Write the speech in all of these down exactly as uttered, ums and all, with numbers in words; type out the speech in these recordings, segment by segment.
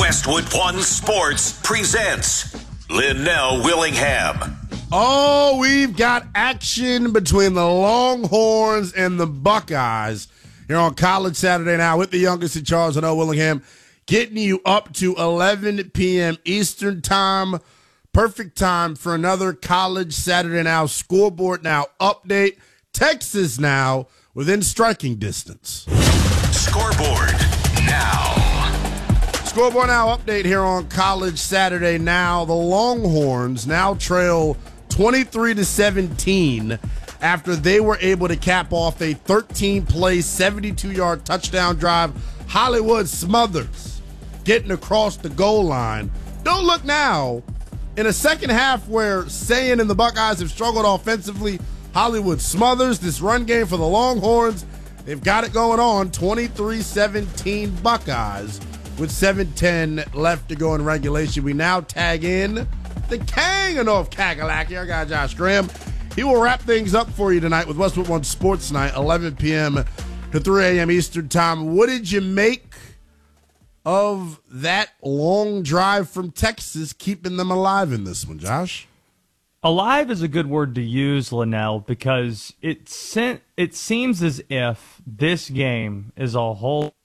Westwood One Sports presents Linnell Willingham. Oh, we've got action between the Longhorns and the Buckeyes here on College Saturday Now with the youngest in Charles and O. Willingham, getting you up to eleven p.m. Eastern Time. Perfect time for another College Saturday Now Scoreboard Now update. Texas now within striking distance. Scoreboard Now. Scoreboard Now update here on College Saturday Now. The Longhorns now trail twenty-three to seventeen after they were able to cap off a thirteen-play, seventy-two-yard touchdown drive. Hollywood Smothers getting across the goal line. Don't look now. In a second half where Sayin and the Buckeyes have struggled offensively, Hollywood Smothers, this run game for the Longhorns, they've got it going on. twenty-three seventeen Buckeyes with seven ten left to go in regulation. We now tag in the King of North Kakalaki, our guy Josh Graham. He will wrap things up for you tonight with Westwood One Sports Night, eleven p.m. to three a.m. Eastern Time. What did you make of that long drive from Texas, keeping them alive in this one, Josh? Alive is a good word to use, Linnell, because it sent, it seems as if this game is a whole...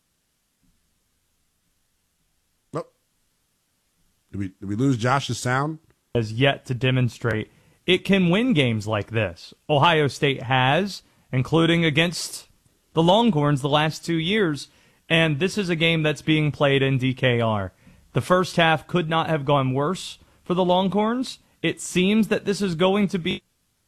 Oh. Did we, did we lose Josh's sound? ...has yet to demonstrate it can win games like this. Ohio State has, including against the Longhorns the last two years, and this is a game that's being played in D K R. The first half could not have gone worse for the Longhorns. It seems that this is going to be...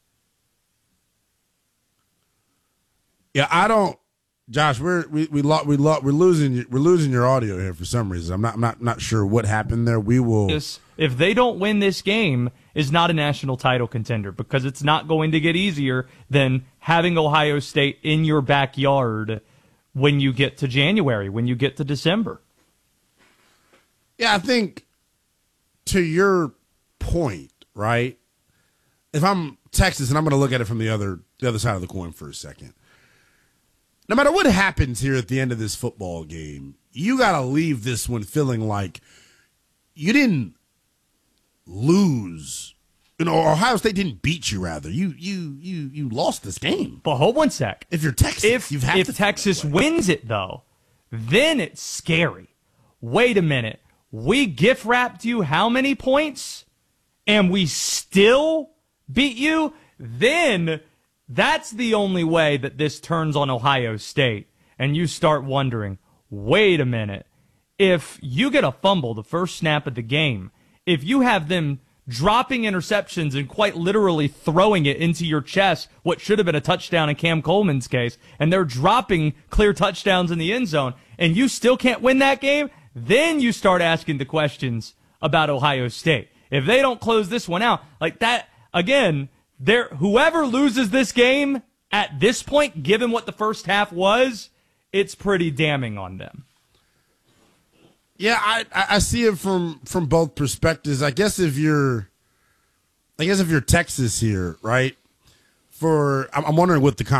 Yeah, I don't... Josh, we're we we lo- we lo- we're losing we're losing your audio here for some reason. I'm not I'm not not sure what happened there. We will... If they don't win this game, is not a national title contender, because it's not going to get easier than having Ohio State in your backyard when you get to January, when you get to December. Yeah, I think to your point, right? If I'm Texas, and I'm going to look at it from the other the other side of the coin for a second. No matter what happens here at the end of this football game, you got to leave this one feeling like you didn't lose. You know, Ohio State didn't beat you, rather. You you you you lost this game. But hold one sec. If you're Texas, if, you've had if to Texas wins it, though, then it's scary. Wait a minute. We gift wrapped you how many points? And we still beat you? Then that's the only way that this turns on Ohio State. And you start wondering, wait a minute. If you get a fumble the first snap of the game, if you have them dropping interceptions and quite literally throwing it into your chest, what should have been a touchdown in Cam Coleman's case, and they're dropping clear touchdowns in the end zone, and you still can't win that game, then you start asking the questions about Ohio State. If they don't close this one out, like that, again, there, whoever loses this game at this point, given what the first half was, it's pretty damning on them. Yeah, I, I see it from, from both perspectives. I guess if you're, I guess if you're Texas here, right? For I'm wondering what the